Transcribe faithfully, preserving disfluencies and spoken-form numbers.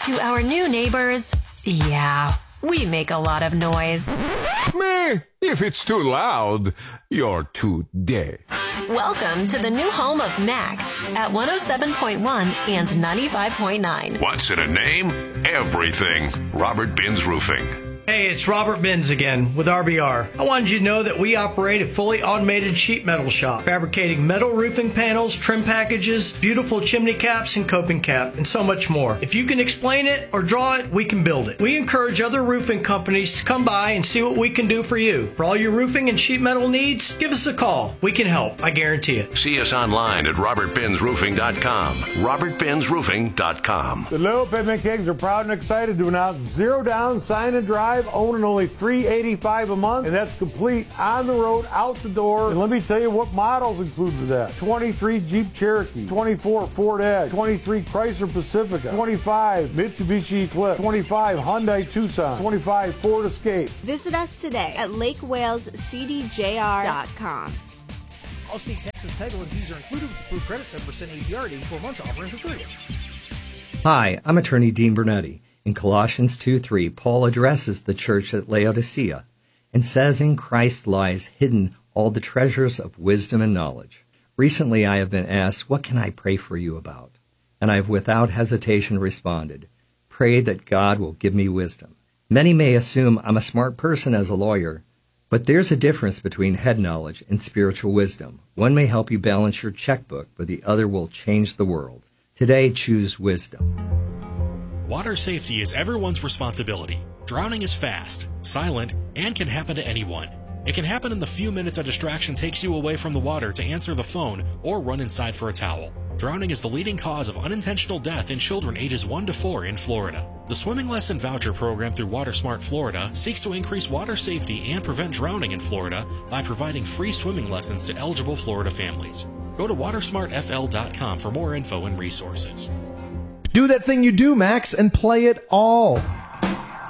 To our new neighbors, yeah, we make a lot of noise. Meh, if it's too loud, you're too dead. Welcome to the new home of Max at one oh seven point one and ninety-five point nine. What's in a name? Everything. Robert Binns Roofing. Hey, it's Robert Binns again with R B R. I wanted you to know that we operate a fully automated sheet metal shop, fabricating metal roofing panels, trim packages, beautiful chimney caps and coping cap, and so much more. If you can explain it or draw it, we can build it. We encourage other roofing companies to come by and see what we can do for you. For all your roofing and sheet metal needs, give us a call. We can help, I guarantee it. See us online at robert binns roofing dot com. robert binns roofing dot com. The Little Picnic Kings are proud and excited to announce Zero Down Sign and Drive, owning only three hundred eighty-five dollars a month, and that's complete on the road, out the door. And let me tell you what models include with that. twenty-three Jeep Cherokee, twenty-four Ford Edge, twenty-three Chrysler Pacifica, twenty-five Mitsubishi Eclipse, twenty-five Hyundai Tucson, twenty-five Ford Escape. Visit us today at lake wales c d j r dot com. Allstate Texas title and fees are included with approved credit, seven percent A P R, eighty-four months, offer ends the thirtieth. Hi, I'm attorney Dean Bernetti. In Colossians two three, Paul addresses the church at Laodicea and says in Christ lies hidden all the treasures of wisdom and knowledge. Recently I have been asked, what can I pray for you about? And I have without hesitation responded, pray that God will give me wisdom. Many may assume I'm a smart person as a lawyer, but there's a difference between head knowledge and spiritual wisdom. One may help you balance your checkbook, but the other will change the world. Today, choose wisdom. Water safety is everyone's responsibility. Drowning is fast, silent, and can happen to anyone. It can happen in the few minutes a distraction takes you away from the water to answer the phone or run inside for a towel. Drowning is the leading cause of unintentional death in children ages one to four in Florida. The Swimming Lesson Voucher Program through WaterSmart Florida seeks to increase water safety and prevent drowning in Florida by providing free swimming lessons to eligible Florida families. Go to water smart f l dot com for more info and resources. Do that thing you do, Max, and play it all.